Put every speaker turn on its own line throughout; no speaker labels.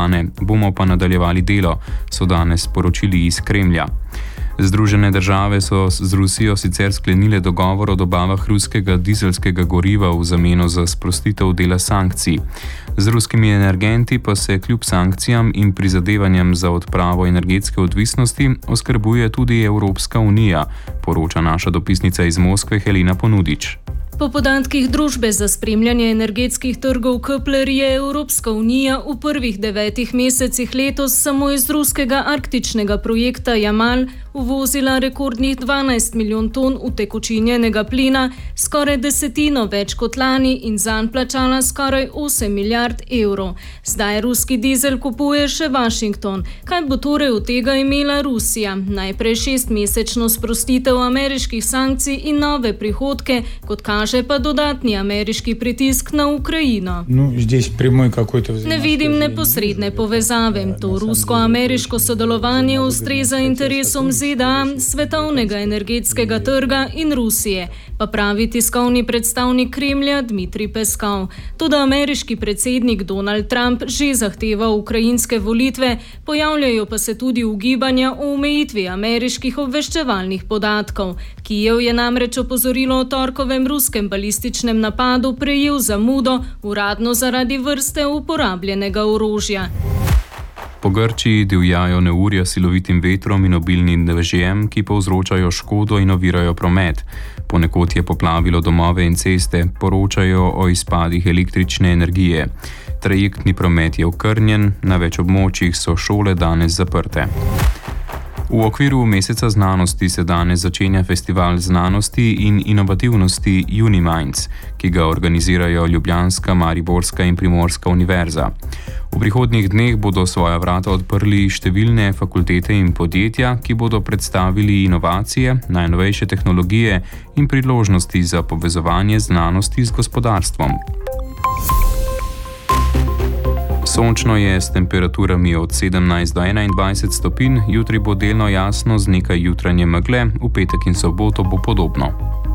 podane, bomo pa nadaljevali delo, so danes sporočili iz Kremlja. Združene države so z Rusijo sicer sklenile dogovor o dobavah ruskega dizelskega goriva v zameno za sprostitev dela sankcij. Z ruskimi energenti pa se kljub sankcijam in prizadevanjem za odpravo energetske odvisnosti oskrbuje tudi Evropska unija, poroča naša dopisnica iz Moskve Helena Ponudič.
Po podatkih družbe za spremljanje energetskih trgov Kepler je Evropska unija v prvih 9 mesecih letos samo iz ruskega arktičnega projekta Jamal uvozila rekordnih 12 milijon ton utekočinjenega plina, skoraj desetino več kot lani in zanj plačala skoraj 8 milijard evrov. Zdaj ruski dizel kupuje še Washington. Kaj bo torej od tega imela Rusija? Najprej 6-mesečno sprostitev ameriških sankcij in nove prihodke, kot kaže pa dodatni ameriški pritisk na Ukrajino. Ne vidim neposredne povezave. To rusko-ameriško sodelovanje ustreza interesom ZDA, svetovnega energetskega trga in Rusije, pa pravi tiskovni predstavnik Kremlja Dmitrij Peskov. Toda ameriški predsednik Donald Trump že zahteva ukrajinske volitve, pojavljajo pa se tudi ugibanja o omejitvi ameriških obveščevalnih podatkov. Kijev je namreč opozorilo o torkovem ruskem balističnem napadu prejel zamudo, uradno zaradi vrste uporabljenega orožja.
Po Grčiji divjajo neurja s silovitim vetrom in obilnim dežjem, ki povzročajo škodo in ovirajo promet. Ponekod je poplavilo domove in ceste, poročajo o izpadih električne energije. Trajektni promet je okrnjen, na več območjih so šole danes zaprte. V okviru meseca znanosti se danes začenja festival znanosti in inovativnosti Uniminds, ki ga organizirajo Ljubljanska, Mariborska in Primorska univerza. V prihodnjih dneh bodo svoja vrata odprli številne fakultete in podjetja, ki bodo predstavili inovacije, najnovejše tehnologije in priložnosti za povezovanje znanosti z gospodarstvom. Sončno je s temperaturami od 17 do 21 stopinj, jutri bo delno jasno z nekaj jutranje megle, v petek in soboto bo podobno.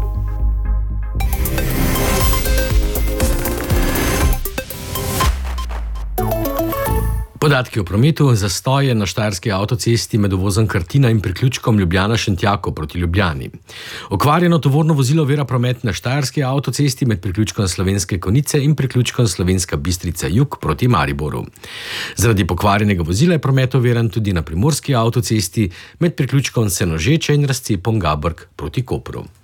Podatki o prometu: zastoje na štajerski avtocesti med uvozom Krtina in priključkom Ljubljana-Šentjako proti Ljubljani. Okvarjeno tovorno vozilo ovira promet na štajerski avtocesti med priključkom Slovenske Konjice in priključkom Slovenska Bistrica-Jug proti Mariboru. Zaradi pokvarjenega vozila je promet oviran tudi na primorski avtocesti med priključkom Senožeče in razcepom Gabrk proti Kopru.